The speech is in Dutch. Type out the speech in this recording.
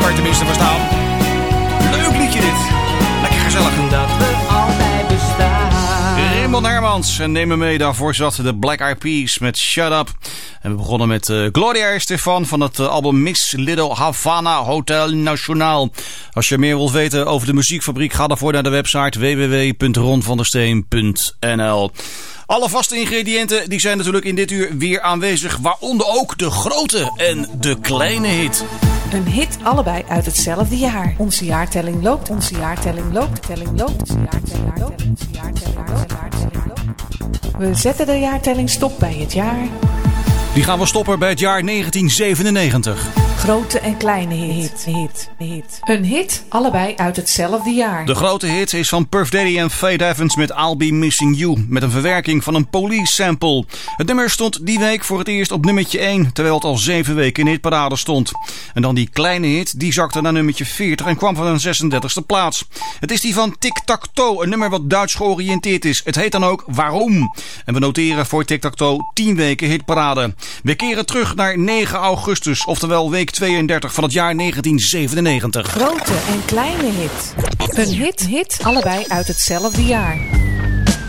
zover tenminste verstaan. Leuk liedje dit. Lekker gezellig. Dat we altijd bestaan. Raymond Hermans en neem me mee. Daarvoor zat de Black Eyed Peas met Shut Up. En we begonnen met Gloria Estefan van het album Miss Little Havana Hotel Nacional. Als je meer wilt weten over de muziekfabriek, ga daarvoor naar de website www.ronvandersteen.nl. Alle vaste ingrediënten die zijn natuurlijk in dit uur weer aanwezig. Waaronder ook de grote en de kleine hit. Een hit allebei uit hetzelfde jaar. Onze jaartelling loopt, onze jaartelling loopt, telling loopt, onze jaartelling loopt, onze jaartelling loopt. We zetten de jaartelling stop bij het jaar. Die gaan we stoppen bij het jaar 1997. Grote en kleine hit. Een hit, allebei uit hetzelfde jaar. De grote hit is van Puff Daddy en Faith Evans met I'll Be Missing You. Met een verwerking van een Police sample. Het nummer stond die week voor het eerst op nummertje 1. Terwijl het al 7 weken in de hitparade stond. En dan die kleine hit, die zakte naar nummertje 40 en kwam van een 36e plaats. Het is die van Tic Tac Toe, een nummer wat Duits georiënteerd is. Het heet dan ook Waarom. En we noteren voor Tic Tac Toe 10 weken hitparade. We keren terug naar 9 augustus, oftewel week 32 van het jaar 1997. Grote en kleine hit. Een hit, allebei uit hetzelfde jaar.